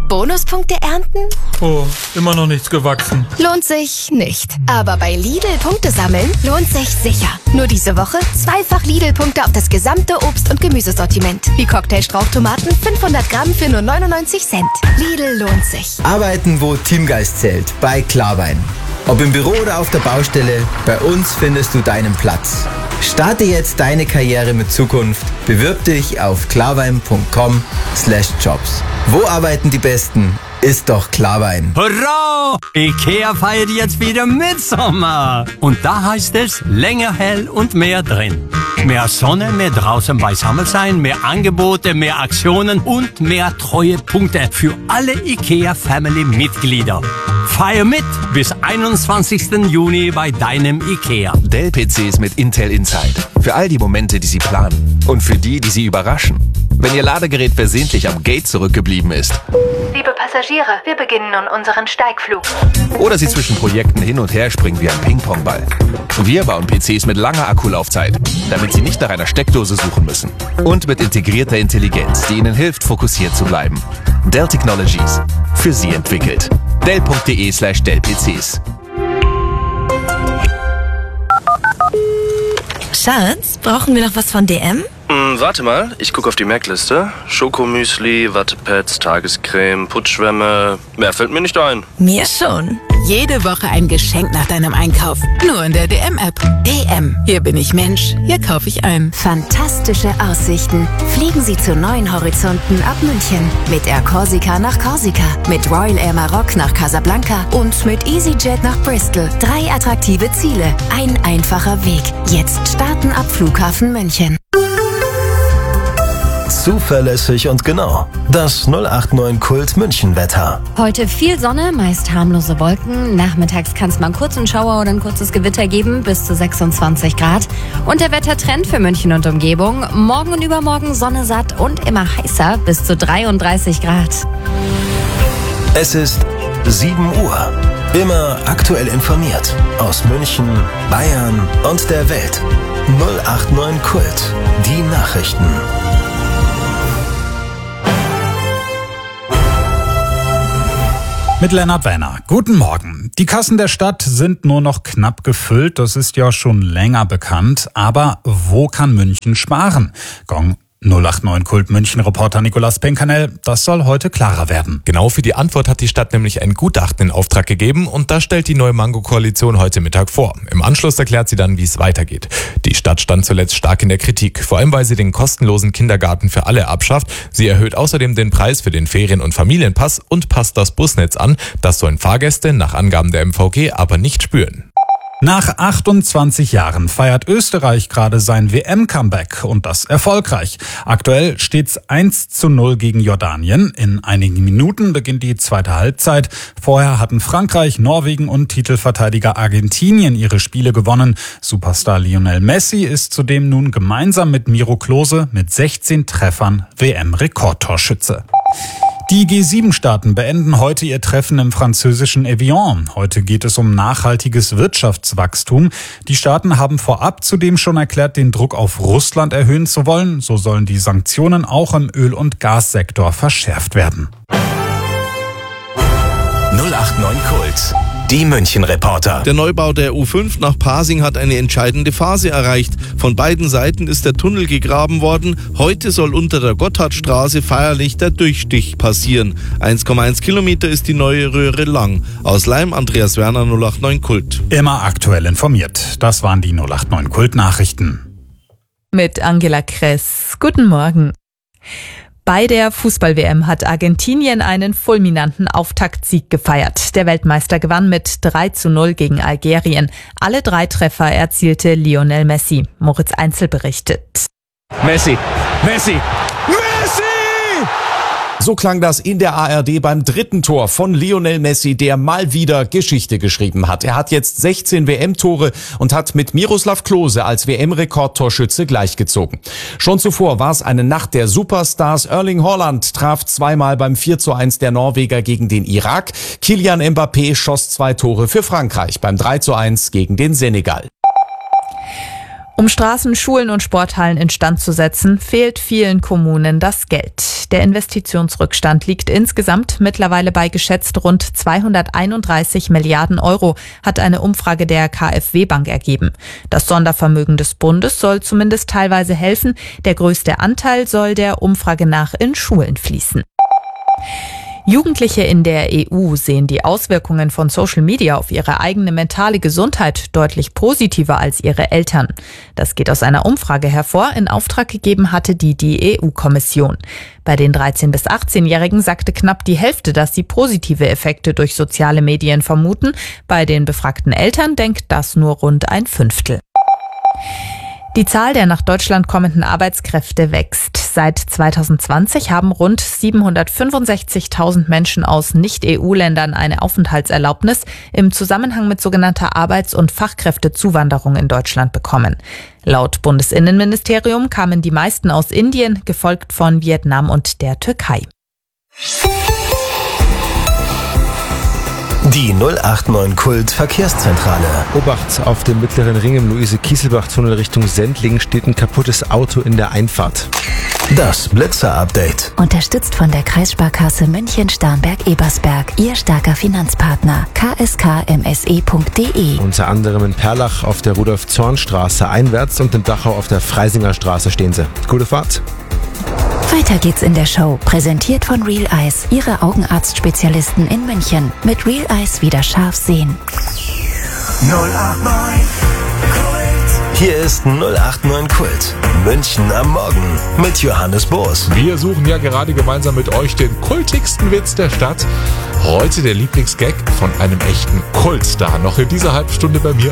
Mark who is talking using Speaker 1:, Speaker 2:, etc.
Speaker 1: Bonuspunkte ernten?
Speaker 2: Oh, immer noch nichts gewachsen.
Speaker 1: Lohnt sich nicht. Aber bei Lidl Punkte sammeln lohnt sich sicher. Nur diese Woche 2-fach Lidl-Punkte auf das gesamte Obst- und Gemüsesortiment. Wie Cocktailstrauchtomaten 500 Gramm für nur 99 Cent. Lidl lohnt sich.
Speaker 3: Arbeiten, wo Teamgeist zählt. Bei Klarwein. Ob im Büro oder auf der Baustelle, bei uns findest du deinen Platz. Starte jetzt deine Karriere mit Zukunft. Bewirb dich auf klarwein.com/jobs. Wo arbeiten die Besten? Ist doch Klarwein.
Speaker 4: Hurra! IKEA feiert jetzt wieder Mitsommer. Und da heißt es länger hell und mehr drin. Mehr Sonne, mehr draußen beisammen sein, mehr Angebote, mehr Aktionen und mehr Treuepunkte für alle IKEA-Family-Mitglieder. Feier mit bis 21. Juni bei deinem IKEA.
Speaker 5: Dell-PCs mit Intel Inside. Für all die Momente, die Sie planen. Und für die, die Sie überraschen. Wenn Ihr Ladegerät versehentlich am Gate zurückgeblieben ist.
Speaker 6: Liebe Passagiere, wir beginnen nun unseren Steigflug.
Speaker 5: Oder Sie zwischen Projekten hin und her springen wie ein Ping-Pong-Ball. Wir bauen PCs mit langer Akkulaufzeit, damit Sie nicht nach einer Steckdose suchen müssen. Und mit integrierter Intelligenz, die Ihnen hilft, fokussiert zu bleiben. Dell Technologies. Für Sie entwickelt. Dell.de/Dell-PCs.
Speaker 7: Schatz, brauchen wir noch was von DM?
Speaker 8: Warte mal, ich gucke auf die Merkliste. Schokomüsli, Wattepads, Tagescreme, Putzschwämme. Mehr fällt mir nicht ein.
Speaker 7: Mir schon.
Speaker 9: Jede Woche ein Geschenk nach deinem Einkauf. Nur in der DM-App. DM. Hier bin ich Mensch. Hier kaufe ich ein.
Speaker 10: Fantastische Aussichten. Fliegen Sie zu neuen Horizonten ab München. Mit Air Corsica nach Korsika. Mit Royal Air Maroc nach Casablanca. Und mit EasyJet nach Bristol. 3 attraktive Ziele. Ein einfacher Weg. Jetzt starten ab Flughafen München.
Speaker 11: Zuverlässig und genau. Das 089 Kult München Wetter.
Speaker 12: Heute viel Sonne, meist harmlose Wolken. Nachmittags kann es mal einen kurzen Schauer oder ein kurzes Gewitter geben, bis zu 26 Grad. Und der Wettertrend für München und Umgebung. Morgen und übermorgen Sonne satt und immer heißer, bis zu 33 Grad.
Speaker 11: Es ist 7 Uhr. Immer aktuell informiert. Aus München, Bayern und der Welt. 089 Kult. Die Nachrichten.
Speaker 13: Mit Lennart Werner. Guten Morgen. Die Kassen der Stadt sind nur noch knapp gefüllt. Das ist ja schon länger bekannt. Aber wo kann München sparen? Gong 089 Kult München Reporter Nicolas Penkanel, das soll heute klarer werden.
Speaker 14: Genau, für die Antwort hat die Stadt nämlich ein Gutachten in Auftrag gegeben und das stellt die neue Mango-Koalition heute Mittag vor. Im Anschluss erklärt sie dann, wie es weitergeht. Die Stadt stand zuletzt stark in der Kritik, vor allem weil sie den kostenlosen Kindergarten für alle abschafft. Sie erhöht außerdem den Preis für den Ferien- und Familienpass und passt das Busnetz an. Das sollen Fahrgäste nach Angaben der MVG aber nicht spüren.
Speaker 13: Nach 28 Jahren feiert Österreich gerade sein WM-Comeback und das erfolgreich. Aktuell steht's 1:0 gegen Jordanien. In einigen Minuten beginnt die zweite Halbzeit. Vorher hatten Frankreich, Norwegen und Titelverteidiger Argentinien ihre Spiele gewonnen. Superstar Lionel Messi ist zudem nun gemeinsam mit Miro Klose mit 16 Treffern WM-Rekordtorschütze. Die G7-Staaten beenden heute ihr Treffen im französischen Evian. Heute geht es um nachhaltiges Wirtschaftswachstum. Die Staaten haben vorab zudem schon erklärt, den Druck auf Russland erhöhen zu wollen. So sollen die Sanktionen auch im Öl- und Gassektor verschärft werden.
Speaker 11: 089 Kult. Die München-Reporter.
Speaker 15: Der Neubau der U5 nach Pasing hat eine entscheidende Phase erreicht. Von beiden Seiten ist der Tunnel gegraben worden. Heute soll unter der Gotthardstraße feierlich der Durchstich passieren. 1,1 Kilometer ist die neue Röhre lang. Aus Leim, Andreas Werner, 089 Kult.
Speaker 13: Immer aktuell informiert. Das waren die 089 Kult-Nachrichten.
Speaker 16: Mit Angela Kress. Guten Morgen. Bei der Fußball-WM hat Argentinien einen fulminanten Auftaktsieg gefeiert. Der Weltmeister gewann mit 3:0 gegen Algerien. Alle 3 Treffer erzielte Lionel Messi. Moritz Einzel berichtet.
Speaker 17: Messi! So klang das in der ARD beim dritten Tor von Lionel Messi, der mal wieder Geschichte geschrieben hat. Er hat jetzt 16 WM-Tore und hat mit Miroslav Klose als WM-Rekordtorschütze gleichgezogen. Schon zuvor war es eine Nacht der Superstars. Erling Haaland traf zweimal beim 4:1 der Norweger gegen den Irak. Kylian Mbappé schoss 2 Tore für Frankreich beim 3:1 gegen den Senegal.
Speaker 16: Um Straßen, Schulen und Sporthallen instand zu setzen, fehlt vielen Kommunen das Geld. Der Investitionsrückstand liegt insgesamt mittlerweile bei geschätzt rund 231 Milliarden Euro, hat eine Umfrage der KfW-Bank ergeben. Das Sondervermögen des Bundes soll zumindest teilweise helfen. Der größte Anteil soll der Umfrage nach in Schulen fließen. Jugendliche in der EU sehen die Auswirkungen von Social Media auf ihre eigene mentale Gesundheit deutlich positiver als ihre Eltern. Das geht aus einer Umfrage hervor, in Auftrag gegeben hatte die EU-Kommission. Bei den 13- bis 18-Jährigen sagte knapp die Hälfte, dass sie positive Effekte durch soziale Medien vermuten. Bei den befragten Eltern denkt das nur rund ein Fünftel. Die Zahl der nach Deutschland kommenden Arbeitskräfte wächst. Seit 2020 haben rund 765.000 Menschen aus Nicht-EU-Ländern eine Aufenthaltserlaubnis im Zusammenhang mit sogenannter Arbeits- und Fachkräftezuwanderung in Deutschland bekommen. Laut Bundesinnenministerium kamen die meisten aus Indien, gefolgt von Vietnam und der Türkei.
Speaker 11: Die 089 Kult Verkehrszentrale.
Speaker 18: Obacht, auf dem Mittleren Ring im Luise-Kieselbach-Tunnel Richtung Sendling steht ein kaputtes Auto in der Einfahrt.
Speaker 11: Das Blitzer-Update.
Speaker 10: Unterstützt von der Kreissparkasse München-Starnberg-Ebersberg. Ihr starker Finanzpartner. kskmse.de.
Speaker 18: Unter anderem in Perlach auf der Rudolf-Zorn-Straße einwärts und in Dachau auf der Freisinger Straße stehen sie. Gute Fahrt.
Speaker 10: Weiter geht's in der Show. Präsentiert von Real Eyes, Ihre Augenarztspezialisten in München. Mit Real Eyes wieder scharf sehen.
Speaker 11: 089 Kult. Hier ist 089 Kult. München am Morgen mit Johannes Boos.
Speaker 14: Wir suchen ja gerade gemeinsam mit euch den kultigsten Witz der Stadt. Heute der Lieblingsgag von einem echten Kultstar. Noch in dieser halben Stunde bei mir.